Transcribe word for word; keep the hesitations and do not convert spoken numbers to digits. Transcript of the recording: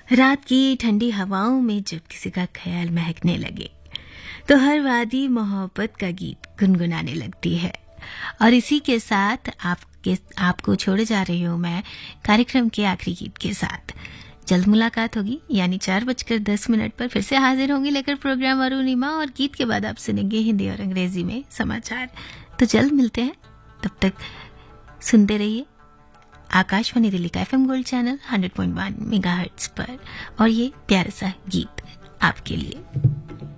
रात की ठंडी हवाओं में जब किसी का ख्याल महकने लगे तो हर वादी मोहब्बत का गीत गुनगुनाने लगती है। और इसी के साथ आपके आपको छोड़े जा रही हूँ मैं कार्यक्रम के आखिरी गीत के साथ। जल्द मुलाकात होगी, यानी चार बजकर दस मिनट पर फिर से हाजिर होंगी लेकर प्रोग्राम अरुणिमा, और गीत के बाद आप सुनेंगे हिंदी और अंग्रेजी में समाचार। तो जल्द मिलते हैं, तब तक सुनते रहिए आकाशवाणी दिल्ली का FM gold channel hundred point one megahertz पर, और ये प्यारा सा गीत आपके लिए।